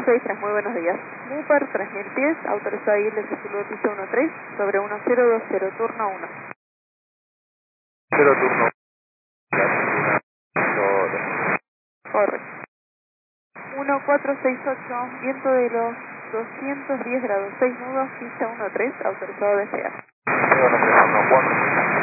163, muy buenos días. Mupar 3000 pies, autorizado a ir desde su de pista 13 sobre 1020, turno 1. 0 turno. Correcto. 1468, viento de los 210 grados, 6 nudos, pista 13, autorizado a despegar. 0 no, 4.